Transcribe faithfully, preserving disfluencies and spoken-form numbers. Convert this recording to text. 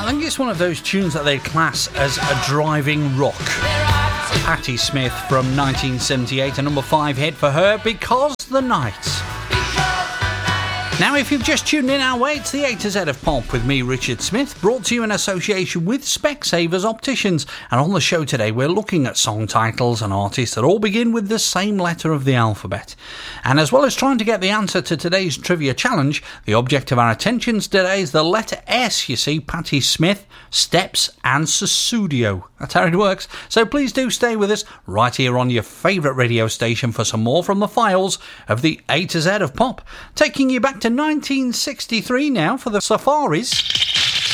I think it's one of those tunes that they'd class as a driving rock. Patti Smith from nineteen seventy-eight, a number five hit for her, Because the Night. Now, if you've just tuned in our way, it's the A to Z of Pop with me, Richard Smith, brought to you in association with Specsavers Opticians. And on the show today, we're looking at song titles and artists that all begin with the same letter of the alphabet. And as well as trying to get the answer to today's trivia challenge, the object of our attention today is the letter S, you see, Patti Smith, Steps and Sussudio. That's how it works. So please do stay with us right here on your favourite radio station for some more from the files of the A to Z of Pop. Taking you back to nineteen sixty-three now for the Safaris.